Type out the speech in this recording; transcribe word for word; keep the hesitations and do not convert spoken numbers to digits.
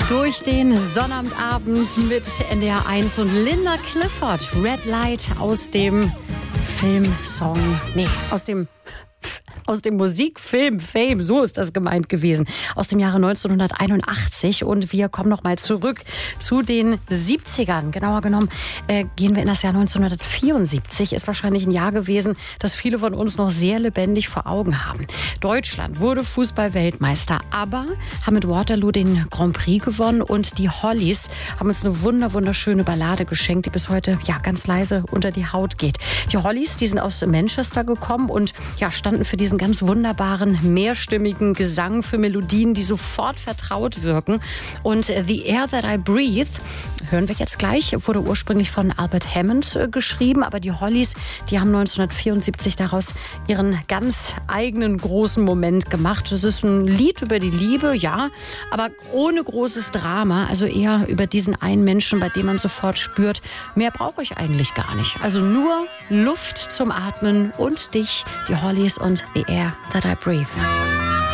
Durch den Sonnabendabend mit N D R eins und Linda Clifford. Red Light aus dem Filmsong, nee, aus dem aus dem Musikfilm Fame, so ist das gemeint gewesen, aus dem Jahre neunzehnhunderteinundachtzig. Und wir kommen noch mal zurück zu den siebzigern. Genauer genommen äh, gehen wir in das Jahr neunzehnhundertvierundsiebzig. Ist wahrscheinlich ein Jahr gewesen, das viele von uns noch sehr lebendig vor Augen haben. Deutschland wurde Fußball-Weltmeister, aber haben mit Waterloo den Grand Prix gewonnen. Und die Hollies haben uns eine wunder wunderschöne Ballade geschenkt, die bis heute ja ganz leise unter die Haut geht. Die Hollies, die sind aus Manchester gekommen und ja, standen für diesen ganz wunderbaren, mehrstimmigen Gesang, für Melodien, die sofort vertraut wirken. Und The Air That I Breathe, hören wir jetzt gleich, wurde ursprünglich von Albert Hammond äh, geschrieben, aber die Hollies, die haben neunzehnhundertvierundsiebzig daraus ihren ganz eigenen großen Moment gemacht. Das ist ein Lied über die Liebe, ja, aber ohne großes Drama, also eher über diesen einen Menschen, bei dem man sofort spürt, mehr brauche ich eigentlich gar nicht. Also nur Luft zum Atmen und dich, die Hollies und The Air That I Breathe.